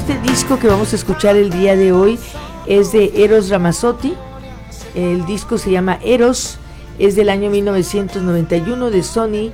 este disco que vamos a escuchar el día de hoy es de Eros Ramazzotti. El disco se llama Eros, es del año 1991 de Sony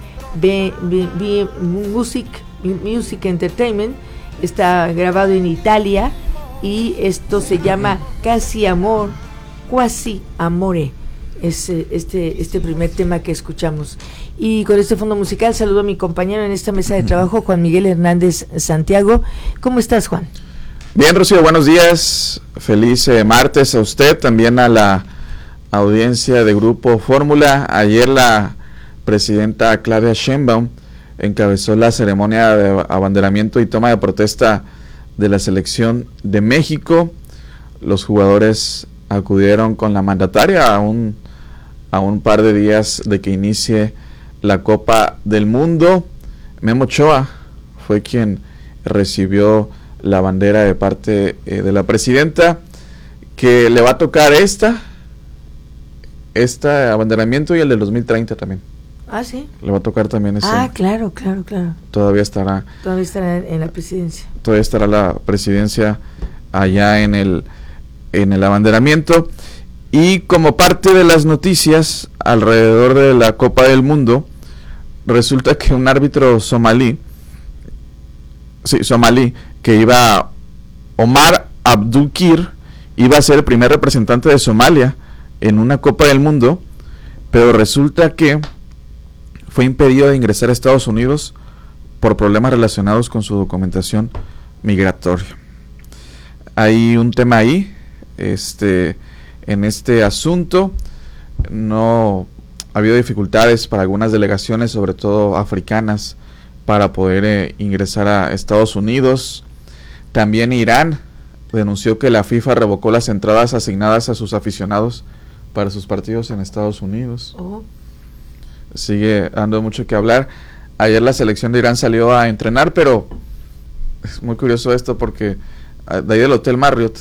Music Entertainment. Está grabado en Italia y esto se llama Quasi Amore. Es este primer tema que escuchamos. Y con este fondo musical saludo a mi compañero en esta mesa de trabajo, Juan Miguel Hernández Santiago. ¿Cómo estás, Juan? Bien, Rocío, buenos días. Feliz martes a usted, también a la audiencia de Grupo Fórmula. Ayer la presidenta Claudia Sheinbaum encabezó la ceremonia de abanderamiento y toma de protesta de la selección de México. Los jugadores acudieron con la mandataria a un par de días de que inicie la Copa del Mundo. Memo Ochoa fue quien recibió la bandera de parte de la presidenta, que le va a tocar este abanderamiento y el del 2030 también. Ah, sí. Le va a tocar también ese. Ah, claro. Todavía estará en la presidencia. Todavía estará la presidencia allá en el abanderamiento. Y como parte de las noticias alrededor de la Copa del Mundo, resulta que un árbitro somalí, que Omar Abdulkir, iba a ser el primer representante de Somalia en una Copa del Mundo, pero resulta que fue impedido de ingresar a Estados Unidos por problemas relacionados con su documentación migratoria. Hay un tema ahí, en este asunto. No ha habido dificultades para algunas delegaciones, sobre todo africanas, para poder ingresar a Estados Unidos. También Irán denunció que la FIFA revocó las entradas asignadas a sus aficionados para sus partidos en Estados Unidos. Sigue dando mucho que hablar. Ayer la selección de Irán salió a entrenar, pero es muy curioso esto porque de ahí del Hotel Marriott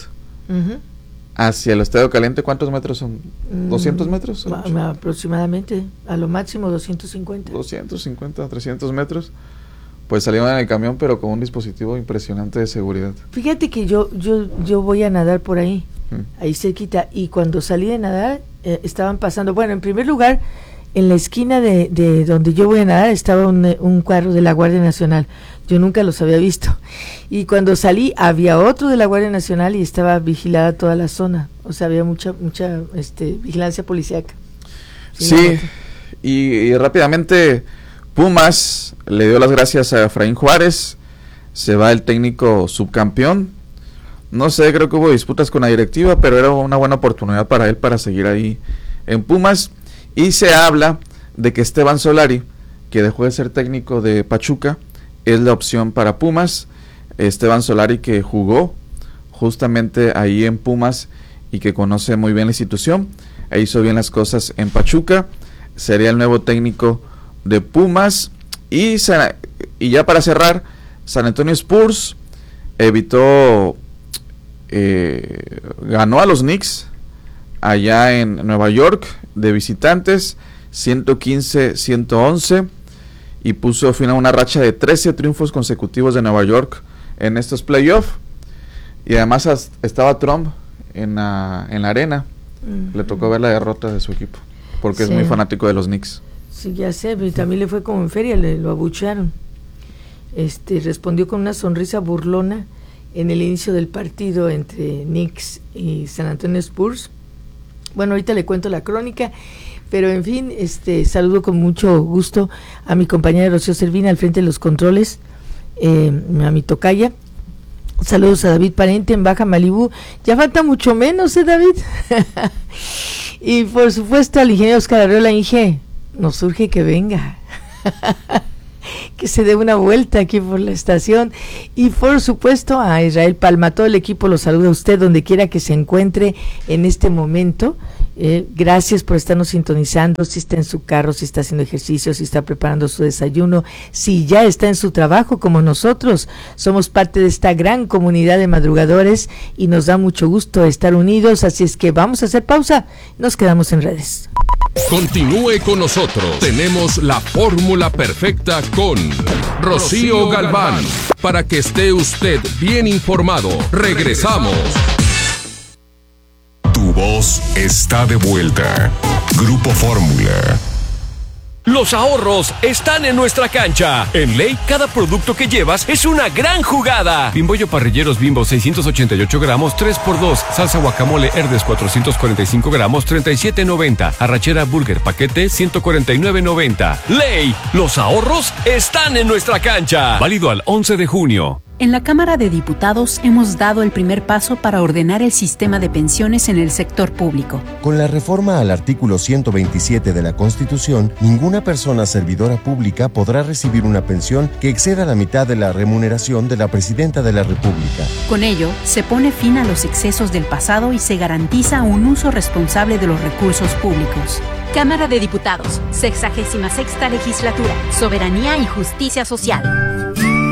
hacia el Estadio Caliente, ¿cuántos metros son? ¿200 metros? Aproximadamente, a lo máximo 250, 300 metros. Pues salieron en el camión, pero con un dispositivo impresionante de seguridad. Fíjate que yo voy a nadar por ahí, ahí cerquita, y cuando salí de nadar, estaban pasando, bueno, en primer lugar, en la esquina de donde yo voy a nadar estaba un carro de la Guardia Nacional. Yo nunca los había visto. Y cuando salí había otro de la Guardia Nacional y estaba vigilada toda la zona. O sea, había mucha vigilancia policíaca. Sí, y rápidamente Pumas le dio las gracias a Efraín Juárez. Se va el técnico subcampeón. No sé, creo que hubo disputas con la directiva, pero era una buena oportunidad para él para seguir ahí en Pumas. Y se habla de que Esteban Solari, que dejó de ser técnico de Pachuca, es la opción para Pumas. Esteban Solari, que jugó justamente ahí en Pumas y que conoce muy bien la institución, e hizo bien las cosas en Pachuca, sería el nuevo técnico de Pumas. Y ya para cerrar, San Antonio Spurs ganó a los Knicks allá en Nueva York de visitantes, 115-111, y puso fin a una racha de 13 triunfos consecutivos de Nueva York en estos playoffs. Y además estaba Trump en la arena. Le tocó ver la derrota de su equipo, porque es muy fanático de los Knicks. Sí, ya sé, pero también le fue como en feria, lo abuchearon. Respondió con una sonrisa burlona en el inicio del partido entre Knicks y San Antonio Spurs. Bueno, ahorita le cuento la crónica, pero en fin, saludo con mucho gusto a mi compañera Rocío Servina al frente de los controles, a mi tocaya. Saludos a David Parente en Baja Malibú. Ya falta mucho menos, David. Y por supuesto al ingeniero Oscar Arreola. Inge, nos urge que venga. Que se dé una vuelta aquí por la estación. Y por supuesto a Israel Palma, todo el equipo lo saluda a usted donde quiera que se encuentre en este momento. Gracias por estarnos sintonizando, si está en su carro, si está haciendo ejercicio, si está preparando su desayuno, si ya está en su trabajo como nosotros. Somos parte de esta gran comunidad de madrugadores y nos da mucho gusto estar unidos, así es que vamos a hacer pausa, nos quedamos en redes. Continúe con nosotros. Tenemos la fórmula perfecta con Rocío Galván. Para que esté usted bien informado. Regresamos. Tu voz está de vuelta. Grupo Fórmula. Los ahorros están en nuestra cancha. En Ley, cada producto que llevas es una gran jugada. Bimbollo Parrilleros Bimbo 688 gramos, 3x2. Salsa guacamole Herdes 445 gramos, 37.90. Arrachera Burger paquete, 149.90. Ley, los ahorros están en nuestra cancha. Válido al 11 de junio. En la Cámara de Diputados hemos dado el primer paso para ordenar el sistema de pensiones en el sector público. Con la reforma al artículo 127 de la Constitución, ninguna persona servidora pública podrá recibir una pensión que exceda la mitad de la remuneración de la Presidenta de la República. Con ello, se pone fin a los excesos del pasado y se garantiza un uso responsable de los recursos públicos. Cámara de Diputados, 66ª Legislatura, Soberanía y Justicia Social.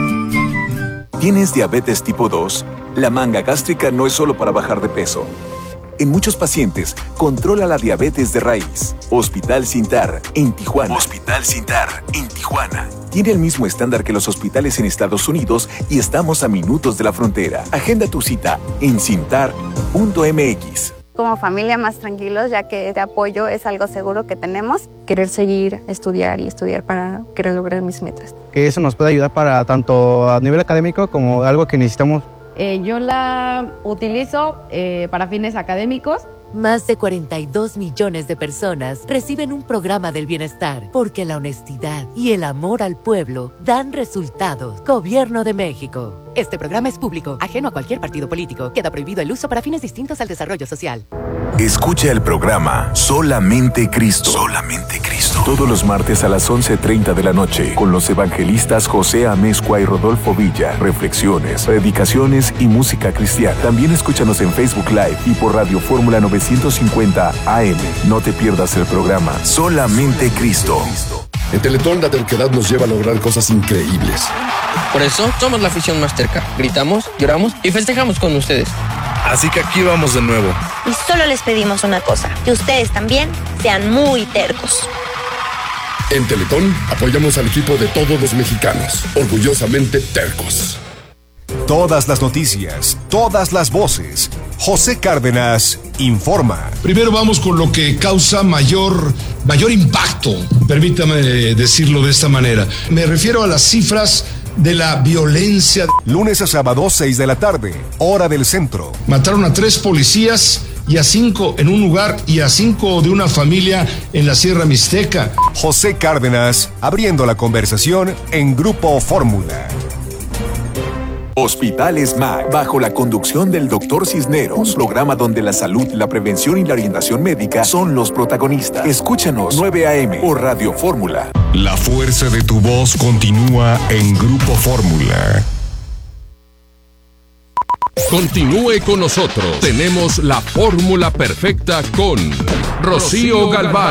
¿Tienes diabetes tipo 2? La manga gástrica no es solo para bajar de peso. En muchos pacientes, controla la diabetes de raíz. Hospital Sintar, en Tijuana. Hospital Sintar, en Tijuana. Tiene el mismo estándar que los hospitales en Estados Unidos y estamos a minutos de la frontera. Agenda tu cita en sintar.mx. Como familia más tranquilos, ya que este apoyo es algo seguro que tenemos. Querer seguir, estudiar para querer lograr mis metas. Que eso nos puede ayudar para tanto a nivel académico como algo que necesitamos. Yo la utilizo para fines académicos. Más de 42 millones de personas reciben un programa del bienestar porque la honestidad y el amor al pueblo dan resultados. Gobierno de México. Este programa es público, ajeno a cualquier partido político. Queda prohibido el uso para fines distintos al desarrollo social. Escucha el programa Solamente Cristo. Solamente Cristo. Todos los martes a las 11:30 de la noche con los evangelistas José Amezcua y Rodolfo Villa. Reflexiones, predicaciones y música cristiana. También escúchanos en Facebook Live y por Radio Fórmula 950 AM. No te pierdas el programa Solamente Cristo. En Teletón la terquedad nos lleva a lograr cosas increíbles. Por eso somos la afición más terca. Gritamos, lloramos y festejamos con ustedes. Así que aquí vamos de nuevo. Y solo les pedimos una cosa, que ustedes también sean muy tercos. En Teletón apoyamos al equipo de todos los mexicanos, orgullosamente tercos. Todas las noticias, todas las voces. José Cárdenas informa. Primero vamos con lo que causa mayor impacto, permítame decirlo de esta manera. Me refiero a las cifras de la violencia. Lunes a sábado, 6 de la tarde, hora del centro. Mataron a 3 policías y a 5 en un lugar y a 5 de una familia en la Sierra Mixteca. José Cárdenas, abriendo la conversación en Grupo Fórmula. Hospitales MAC, bajo la conducción del Dr. Cisneros, un programa donde la salud, la prevención y la orientación médica son los protagonistas. Escúchanos 9 AM por Radio Fórmula. La fuerza de tu voz continúa en Grupo Fórmula. Continúe con nosotros. Tenemos la fórmula perfecta con Rocío Galván.